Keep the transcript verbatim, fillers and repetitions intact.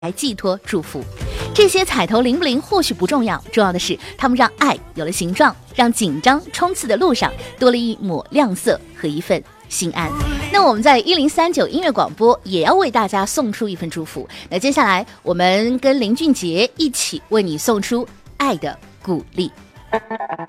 来寄托祝福。这些彩头灵不灵或许不重要，重要的是他们让爱有了形状，让紧张冲刺的路上多了一抹亮色和一份心安。那我们在一零三九音乐广播也要为大家送出一份祝福。那接下来我们跟林俊杰一起为你送出爱的鼓励。